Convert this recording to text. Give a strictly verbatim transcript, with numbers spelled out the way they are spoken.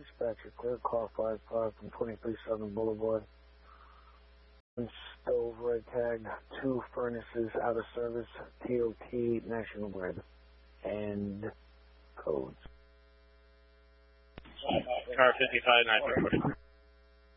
Dispatcher, clear car five five from twenty-three Southern Boulevard. One stove, red tag, two furnaces out of service, T O T, National Grid, and codes. Car fifty-five nine three.